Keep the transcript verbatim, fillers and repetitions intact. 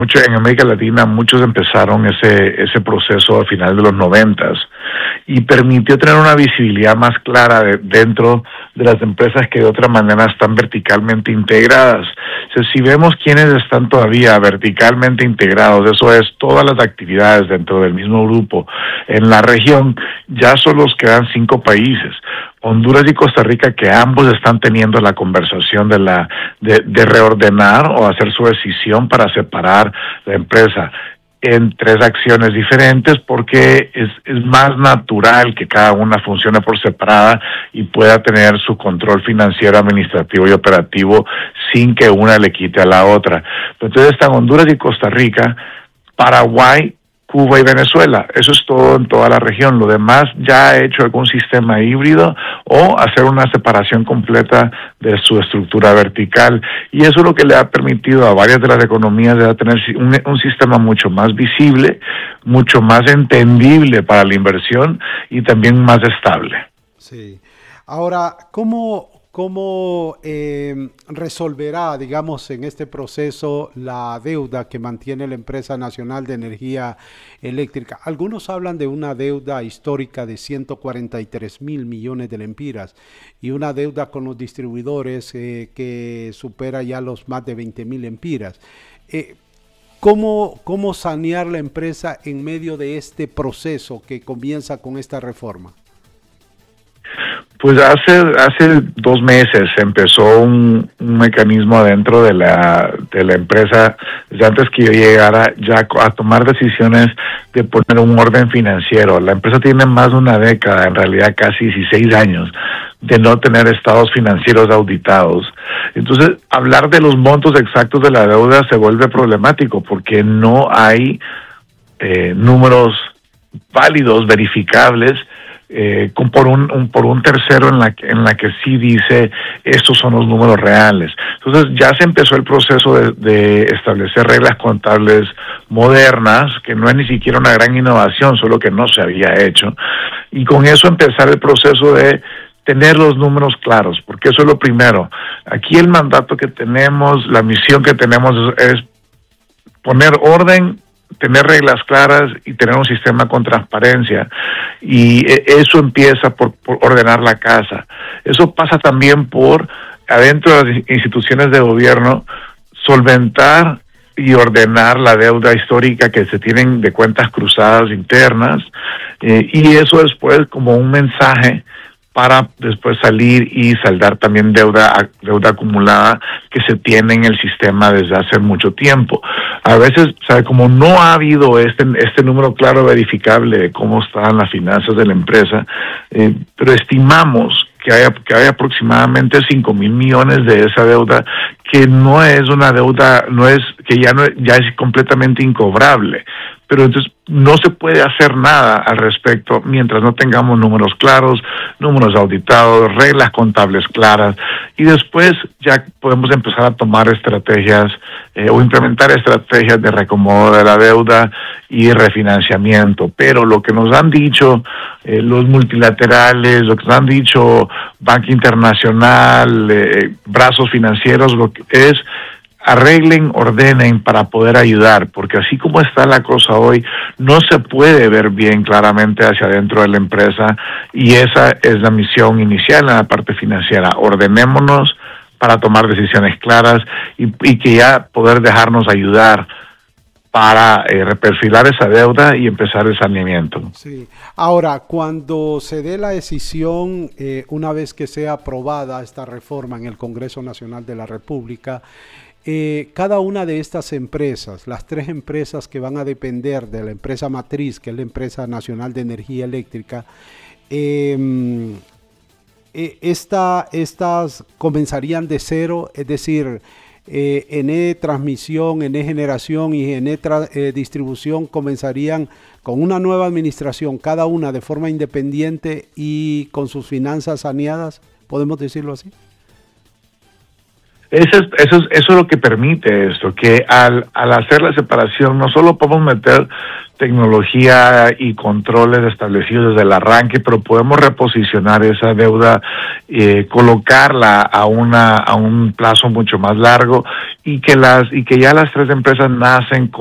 mucho en América Latina, muchos empezaron ese ese proceso a finales de los noventas y permitió tener una visibilidad más clara de, dentro de las empresas que de otra manera están verticalmente integradas. O sea, si vemos quiénes están todavía verticalmente integrados, eso es todas las actividades dentro del mismo grupo en la región, ya solo nos quedan cinco países. Honduras y Costa Rica, que ambos están teniendo la conversación de la de, de reordenar o hacer su decisión para separar la empresa en tres acciones diferentes, porque es, es más natural que cada una funcione por separada y pueda tener su control financiero, administrativo y operativo sin que una le quite a la otra. Entonces están Honduras y Costa Rica, Paraguay, Cuba y Venezuela. Eso es todo en toda la región. Lo demás ya ha hecho algún sistema híbrido o hacer una separación completa de su estructura vertical. Y eso es lo que le ha permitido a varias de las economías de tener un, un sistema mucho más visible, mucho más entendible para la inversión y también más estable. Sí. Ahora, ¿cómo, cómo eh, resolverá, digamos, en este proceso la deuda que mantiene la Empresa Nacional de Energía Eléctrica? Algunos hablan de una deuda histórica de ciento cuarenta y tres mil millones de lempiras y una deuda con los distribuidores eh, que supera ya los más de veinte mil lempiras. Eh, ¿Cómo, ¿Cómo sanear la empresa en medio de este proceso que comienza con esta reforma? Pues hace hace dos meses empezó un, un mecanismo dentro de la de la empresa, desde antes que yo llegara, ya a tomar decisiones de poner un orden financiero. La empresa tiene más de una década, en realidad casi dieciséis años, de no tener estados financieros auditados. Entonces, hablar de los montos exactos de la deuda se vuelve problemático porque no hay eh, números válidos, verificables, Eh, con, por un, un por un tercero en la en la que sí dice estos son los números reales. Entonces ya se empezó el proceso de, de establecer reglas contables modernas, que no es ni siquiera una gran innovación, solo que no se había hecho, y con eso empezar el proceso de tener los números claros, porque eso es lo primero. Aquí el mandato que tenemos, la misión que tenemos es, es poner orden, tener reglas claras y tener un sistema con transparencia, y eso empieza por, por ordenar la casa. Eso pasa también por, adentro de las instituciones de gobierno, solventar y ordenar la deuda histórica que se tienen de cuentas cruzadas internas, eh, y eso después como un mensaje para después salir y saldar también deuda deuda acumulada que se tiene en el sistema desde hace mucho tiempo. A veces, sabe, como no ha habido este este número claro, verificable de cómo están las finanzas de la empresa, eh, pero estimamos que hay, que hay aproximadamente cinco mil millones de esa deuda que no es una deuda, no es que ya no ya es completamente incobrable. Pero entonces no se puede hacer nada al respecto mientras no tengamos números claros, números auditados, reglas contables claras, y después ya podemos empezar a tomar estrategias eh, o implementar estrategias de reacomodo de la deuda y refinanciamiento. Pero lo que nos han dicho eh, los multilaterales, lo que nos han dicho Banco Internacional, eh, brazos financieros, lo que es arreglen, ordenen para poder ayudar, porque así como está la cosa hoy, no se puede ver bien claramente hacia adentro de la empresa, y esa es la misión inicial en la parte financiera. Ordenémonos para tomar decisiones claras y, y que ya poder dejarnos ayudar para eh, reperfilar esa deuda y empezar el saneamiento. Sí. Ahora, cuando se dé la decisión, eh, una vez que sea aprobada esta reforma en el Congreso Nacional de la República, Eh, cada una de estas empresas, las tres empresas que van a depender de la empresa matriz, que es la Empresa Nacional de Energía Eléctrica, eh, eh, esta, estas comenzarían de cero, es decir, eh, Ene Transmisión, Ene Generación y Ene eh, Distribución comenzarían con una nueva administración, cada una de forma independiente y con sus finanzas saneadas, ¿podemos decirlo así? Eso es, eso es, eso es lo que permite esto, que al, al hacer la separación no solo podemos meter tecnología y controles establecidos desde el arranque, pero podemos reposicionar esa deuda, eh, colocarla a una a un plazo mucho más largo y que las y que ya las tres empresas nacen con